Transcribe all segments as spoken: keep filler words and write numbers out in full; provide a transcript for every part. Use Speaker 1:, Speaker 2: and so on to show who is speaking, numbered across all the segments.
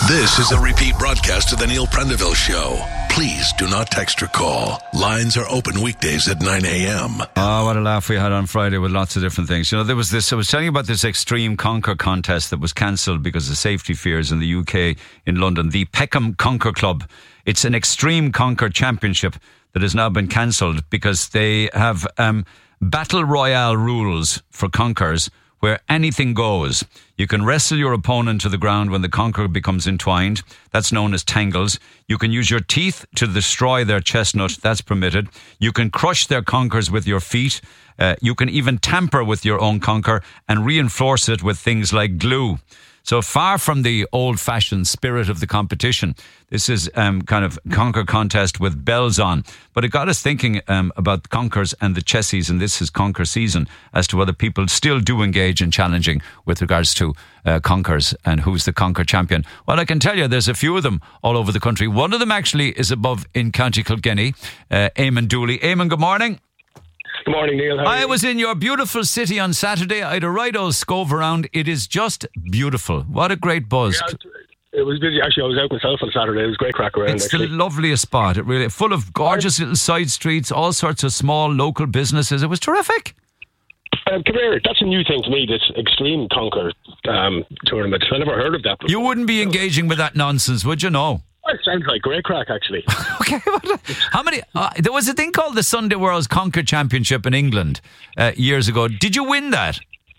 Speaker 1: This is a repeat broadcast of the Neil Prendeville Show. Please do not text or call. Lines are open weekdays at nine a.m.
Speaker 2: Oh, what a laugh we had on Friday with lots of different things. You know, there was this, I was telling you about this extreme conquer contest that was cancelled because of safety fears in the U K, in London. The Peckham Conquer Club. It's an extreme conquer championship that has now been cancelled because they have um, battle royale rules for conquers where anything goes. You can wrestle your opponent to the ground when the conqueror becomes entwined. That's known as tangles. You can use your teeth to destroy their chestnut. That's permitted. You can crush their conquers with your feet. Uh, you can even tamper with your own conquer and reinforce it with things like glue. So far from the old-fashioned spirit of the competition, this is um, kind of conquer contest with bells on. But it got us thinking um, about conquers and the chessies, and this is conquer season, as to whether people still do engage in challenging with regards to uh, conquers and who's the conquer champion. Well, I can tell you there's a few of them all over the country. One of them actually is above in County Kilkenny, uh, Eamon Dooley. Eamon, good morning.
Speaker 3: Good morning, Neil. How are
Speaker 2: I
Speaker 3: you?
Speaker 2: was in your beautiful city on Saturday. I had a right old scove around. It is just beautiful. What a great buzz.
Speaker 3: Yeah, it was busy. Actually, I was out myself on Saturday. It was a great crack around.
Speaker 2: It's
Speaker 3: actually.
Speaker 2: the loveliest spot. It really full of gorgeous little side streets, all sorts of small local businesses. It was terrific.
Speaker 3: Um, come here. That's a new thing to me, this Extreme Conquer um, tournament. I never heard of that before.
Speaker 2: You wouldn't be engaging with that nonsense, would you? No.
Speaker 3: It sounds like great crack, actually.
Speaker 2: Okay, how many? Uh, there was a thing called the Sunday World's Conquer Championship in England uh, years ago. Did you win that?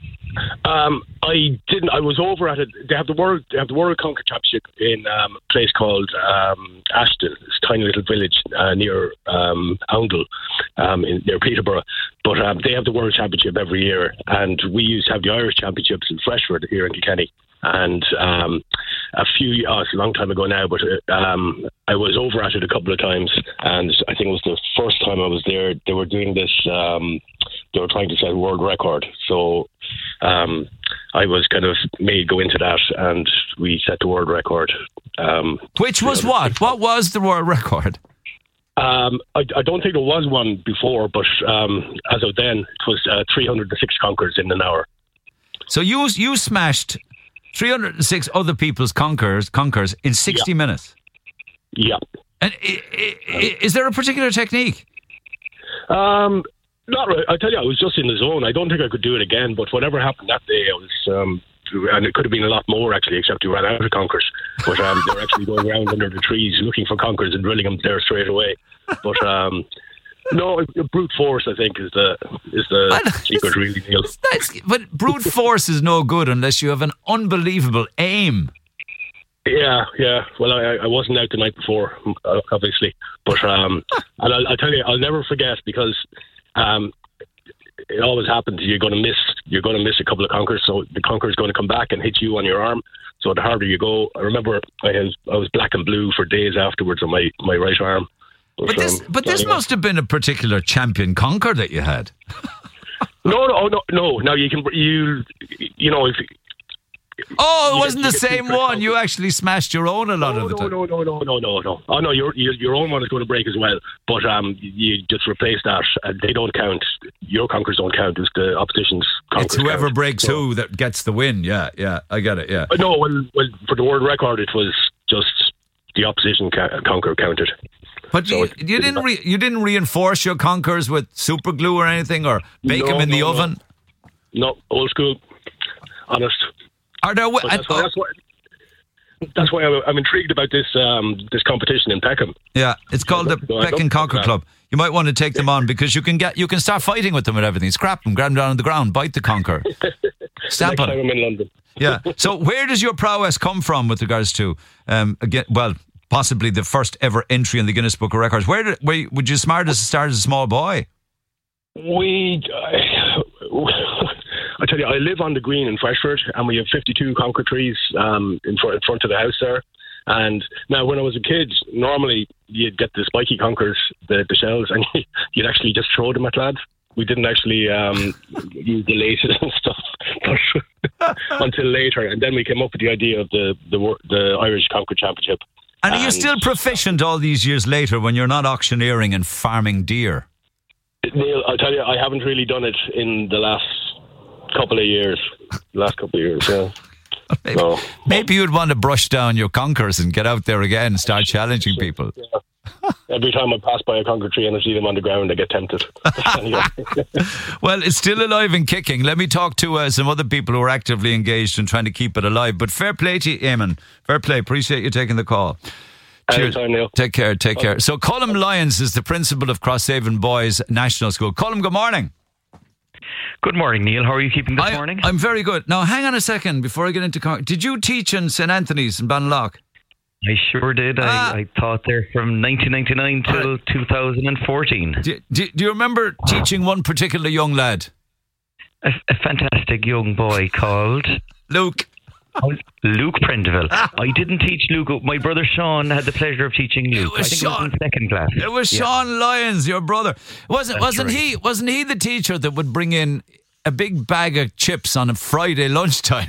Speaker 3: Um, I didn't. I was over at it. They have the world. They have the World Conquer Championship in um, a place called um, Ashton. It's a tiny little village uh, near um, Oundle, um, in, near Peterborough. But um, they have the World Championship every year, and we used to have the Irish Championships in Freshford here in Kilkenny. And um, a few, oh, it's a long time ago now, but um, I was over at it a couple of times, and I think it was the first time I was there. They were doing this. Um, they were trying to set a world record, so um, I was kind of made go into that, and we set the world record. Um,
Speaker 2: Which was what? What was the world record?
Speaker 3: Um, I, I don't think there was one before, but um, as of then, it was uh, three hundred six conquers in an hour.
Speaker 2: So you you smashed three hundred six other people's conquers conquers in sixty
Speaker 3: yeah.
Speaker 2: minutes.
Speaker 3: Yeah.
Speaker 2: And I, I, is there a particular technique?
Speaker 3: Um, not really. I tell you, I was just in the zone. I don't think I could do it again. But whatever happened that day, I was, um, and it could have been a lot more actually, except we ran out of conkers. But um, they were actually going around under the trees looking for conkers and drilling them there straight away. But um, no, brute force, I think, is the is the secret, really, Neil.
Speaker 2: But brute force is no good unless you have an unbelievable aim.
Speaker 3: Yeah, yeah. Well, I, I wasn't out the night before, obviously, but um, and I'll, I'll tell you, I'll never forget because um, it always happens. You're going to miss. You're going to miss a couple of conkers, so the conker is going to come back and hit you on your arm. So the harder you go, I remember I was I was black and blue for days afterwards on my, my right arm.
Speaker 2: But, but this, but this must have been a particular champion conquer that you had.
Speaker 3: no, no, no, no. Now you can you you know if.
Speaker 2: Oh, it wasn't the same one. You actually smashed your own a lot
Speaker 3: no,
Speaker 2: of the
Speaker 3: no,
Speaker 2: time.
Speaker 3: No, no, no, no, no, no. Oh no, your your your own one is going to break as well. But um, you just replace that. Uh, they don't count. Your conkers don't count. It's the opposition's conkers.
Speaker 2: It's whoever
Speaker 3: count.
Speaker 2: breaks
Speaker 3: so,
Speaker 2: who that gets the win. Yeah, yeah, I get it. Yeah.
Speaker 3: Uh, no, well, well, for the world record, it was just the opposition ca- conker counted.
Speaker 2: But
Speaker 3: so
Speaker 2: you, you didn't re, you didn't reinforce your conkers with super glue or anything, or bake
Speaker 3: no,
Speaker 2: them in
Speaker 3: no,
Speaker 2: the
Speaker 3: no.
Speaker 2: oven.
Speaker 3: No, old school, honest.
Speaker 2: Are there? W-
Speaker 3: that's, why, that's why. That's why I'm, I'm intrigued about this um, this competition in Peckham.
Speaker 2: Yeah, it's called the
Speaker 3: so
Speaker 2: Peckham Conquer Club. You might want to take them on because you can get you can start fighting with them and everything. Scrap them, grab them down on the ground, bite the conquer, stamp on
Speaker 3: them. I'm in London.
Speaker 2: Yeah. So where does your prowess come from with regards to um, again? Well, possibly the first ever entry in the Guinness Book of Records. Where did where would you start as start as a small boy?
Speaker 3: We. Uh, I tell you, I live on the green in Freshford, and we have fifty-two conker trees um, in, front, in front of the house there. And now, when I was a kid, normally you'd get the spiky conkers, the, the shells, and you'd actually just throw them at lads. We didn't actually um, use the laces and stuff but until later, and then we came up with the idea of the the, the Irish Conquer Championship.
Speaker 2: And are you and, still proficient all these years later when you're not auctioneering and farming deer?
Speaker 3: Neil, I'll tell you, I haven't really done it in the last couple of years. Last couple of years, yeah.
Speaker 2: maybe,
Speaker 3: So,
Speaker 2: maybe you'd want to brush down your conkers and get out there again and start challenging people.
Speaker 3: yeah. Every time I pass by a conker tree and I see them on the ground, I get tempted. Anyway.
Speaker 2: Well, it's still alive and kicking. Let me talk to uh, some other people who are actively engaged in trying to keep it alive. But fair play to you, Eamon. Fair play. Appreciate you taking the call. Cheers.
Speaker 3: Anytime, Neil.
Speaker 2: Take care, take care. So Colm Lyons is the principal of Crosshaven Boys National School. Colm, good morning.
Speaker 4: Good morning, Neil. How are you keeping this
Speaker 2: I,
Speaker 4: morning?
Speaker 2: I'm very good. Now, hang on a second before I get into... Con- Did you teach in St Anthony's in Banlock?
Speaker 4: I sure did.
Speaker 2: Ah.
Speaker 4: I, I taught there from nineteen ninety-nine till
Speaker 2: Right.
Speaker 4: two thousand fourteen.
Speaker 2: Do, do, do you remember teaching one particular young lad?
Speaker 4: A, a fantastic young boy called
Speaker 2: Luke.
Speaker 4: Luke Prendeville. I didn't teach Luke. My brother Sean had the pleasure of teaching Luke.
Speaker 2: was
Speaker 4: I think
Speaker 2: Sean.
Speaker 4: it was in second class.
Speaker 2: It was
Speaker 4: Yeah.
Speaker 2: Sean Lyons, your brother. Wasn't
Speaker 4: That's
Speaker 2: wasn't
Speaker 4: right.
Speaker 2: he wasn't he the teacher that would bring in a big bag of chips on a Friday lunchtime?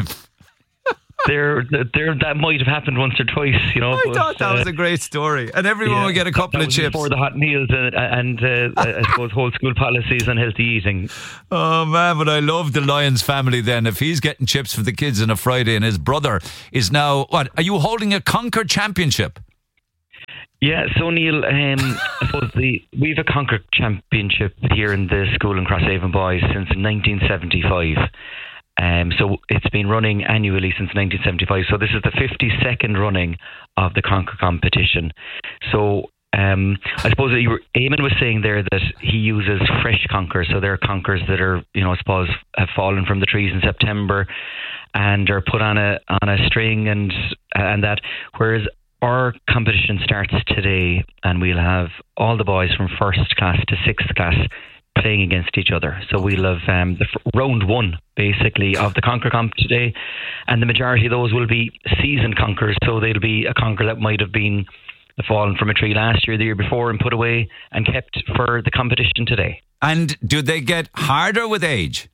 Speaker 4: There, there, that might have happened once or twice, you know.
Speaker 2: I
Speaker 4: but,
Speaker 2: thought that
Speaker 4: uh,
Speaker 2: was a great story. And everyone
Speaker 4: yeah,
Speaker 2: would get a couple
Speaker 4: that
Speaker 2: of
Speaker 4: was
Speaker 2: chips.
Speaker 4: before the hot meals and, and uh, I suppose whole school policies on healthy eating.
Speaker 2: Oh man, but I love the Lyons family then. If he's getting chips for the kids on a Friday and his brother is now, what, are you holding a Concord Championship?
Speaker 4: Yeah, so Neil, um, I suppose the we've a Concord Championship here in the school in Crosshaven Boys since nineteen seventy-five. Um, so it's been running annually since nineteen seventy-five. So this is the fifty-second running of the Concord competition. So um, I suppose that you were, Eamon was saying there that he uses fresh conkers. So they're conkers that are, you know, I suppose have fallen from the trees in September and are put on a on a string and and that. Whereas our competition starts today, and we'll have all the boys from first class to sixth class playing against each other. So we'll have um, the f- round one, basically, of the conker comp today, and the majority of those will be seasoned conkers. So they'll be a conker that might have been fallen from a tree last year, the year before, and put away and kept for the competition today.
Speaker 2: And do they get harder with age?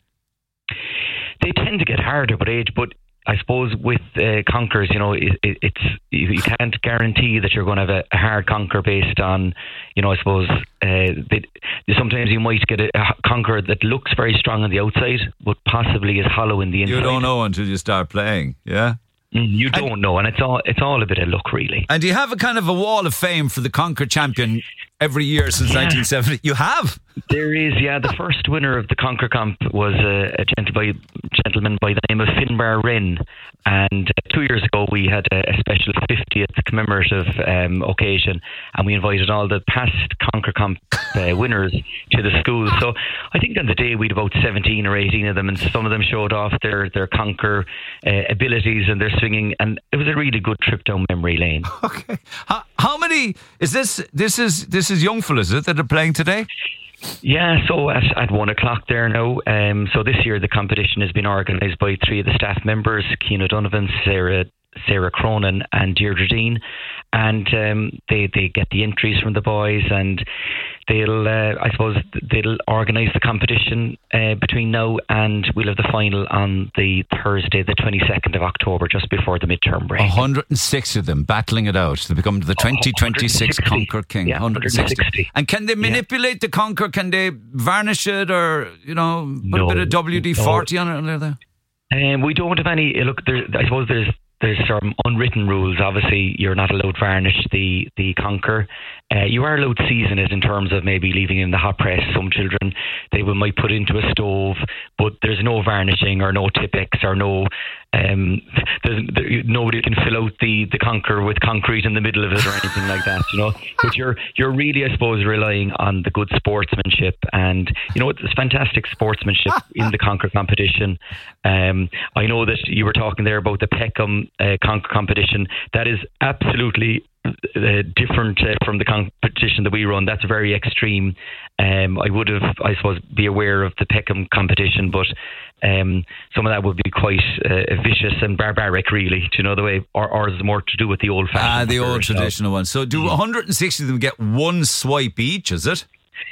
Speaker 4: They tend to get harder with age, but I suppose with uh, conkers, you know, it, it, it's you, you can't guarantee that you're going to have a, a hard conker based on, you know, I suppose uh, they, sometimes you might get a, a conker that looks very strong on the outside, but possibly is hollow in the inside.
Speaker 2: You don't know until you start playing, yeah?
Speaker 4: Mm, you
Speaker 2: And-
Speaker 4: don't know, and it's all it's all a bit of luck, really.
Speaker 2: And do you have a kind of a wall of fame for the Concord champion every year since
Speaker 4: Yeah.
Speaker 2: nineteen seventy? You have?
Speaker 4: There is, yeah. The first winner of the Conker Comp was a, a gentle by, gentleman by the name of Finbar Wren. And uh, two years ago, we had a, a special fiftieth commemorative um, occasion, and we invited all the past Conker Comp uh, winners to the school. So I think on the day we had about seventeen or eighteen of them, and some of them showed off their their Conker uh, abilities and their swinging, and it was a really good trip down memory lane.
Speaker 2: Okay. How, how many is this? This is this is young fellas, is it, that are playing today?
Speaker 4: Yeah, so at, at one o'clock there now. Um, so this year the competition has been organised by three of the staff members, Keena Donovan, Sarah Sarah Cronin and Deirdre Dean, and um, they they get the entries from the boys, and they'll uh, I suppose they'll organise the competition uh, between now and we'll have the final on the Thursday, the twenty-second of October, just before the midterm break.
Speaker 2: one hundred six of them battling it out to become the twenty twenty-six
Speaker 4: one hundred sixty.
Speaker 2: Conker King.
Speaker 4: Yeah,
Speaker 2: one hundred sixty.
Speaker 4: one hundred sixty.
Speaker 2: And can they manipulate the Conker? Can they varnish it, or you know, put
Speaker 4: No.
Speaker 2: a bit of W D forty on it? Or there?
Speaker 4: Um, we don't have any. Look, there, I suppose there's there's some unwritten rules. Obviously, you're not allowed to varnish the the conker. Uh, you are allowed to season it in terms of maybe leaving it in the hot press. Some children they will might put it into a stove, but there's no varnishing or no Tipex or no. Um, there's, there, nobody can fill out the, the conker with concrete in the middle of it or anything like that, you know. But you're you're really, I suppose, relying on the good sportsmanship, and you know it's fantastic sportsmanship in the conker competition. Um, I know that you were talking there about the Peckham uh, conker competition. That is absolutely uh, different uh, from the competition that we run. That's very extreme. Um, I would have, I suppose, be aware of the Peckham competition, but um, some of that would be quite uh, vicious and barbaric, really. Do you know the way? Or, or is it more to do with the old fashioned?
Speaker 2: Ah, the old traditional one. So do one hundred sixty of them get one swipe each, is it?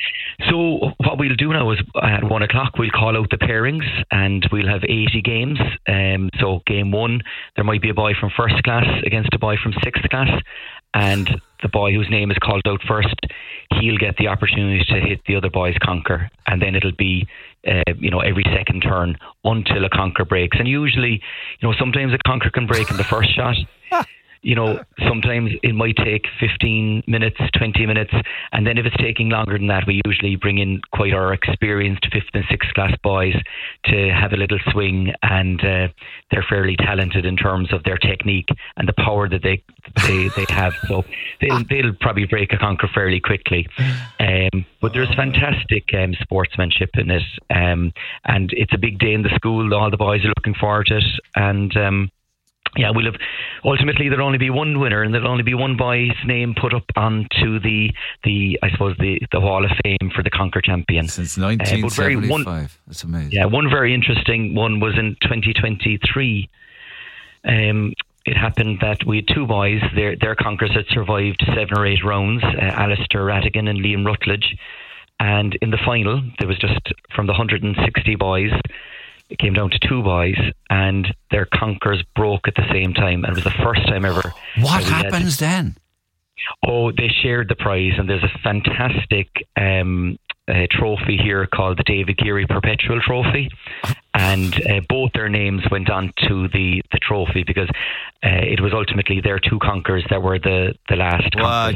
Speaker 4: So what we'll do now is at one o'clock we'll call out the pairings, and we'll have eighty games. Um, so game one, there might be a boy from first class against a boy from sixth class, and the boy whose name is called out first, he'll get the opportunity to hit the other boy's conker, and then it'll be uh, you know, every second turn until a conker breaks. And usually, you know, sometimes a conker can break in the first shot. You know, sometimes it might take fifteen minutes, twenty minutes. And then if it's taking longer than that, we usually bring in quite our experienced fifth and sixth class boys to have a little swing. And uh, they're fairly talented in terms of their technique and the power that they they, they have. So they'll, they'll probably break a conker fairly quickly. Um, but there's fantastic um, sportsmanship in it. Um, and it's a big day in the school. All the boys are looking forward to it. And... Um, Yeah, we'll have ultimately there'll only be one winner, and there'll only be one boy's name put up onto the the I suppose the, the Hall of Fame for the conker champion
Speaker 2: since nineteen seventy-five. Uh, one, That's amazing.
Speaker 4: Yeah, one very interesting one was in twenty twenty-three. Um, it happened that we had two boys. Their their conkers had survived seven or eight rounds. Uh, Alistair Rattigan and Liam Rutledge, and in the final there was just from the one hundred sixty boys. It came down to two boys, and their conkers broke at the same time, and it was the first time ever.
Speaker 2: What happens had, then?
Speaker 4: Oh, they shared the prize, and there's a fantastic um, uh, trophy here called the David Geary Perpetual Trophy, and uh, both their names went on to the, the trophy because uh, it was ultimately their two conkers that were the, the last
Speaker 2: well,
Speaker 4: conkers.